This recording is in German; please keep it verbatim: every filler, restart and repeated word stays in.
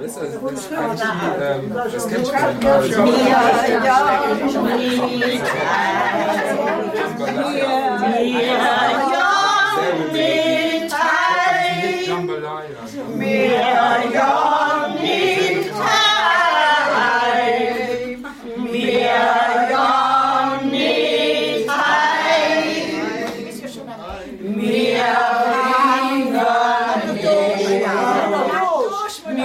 Das, also, das, ist eigentlich, ähm, das kennt schon. Jambalaya.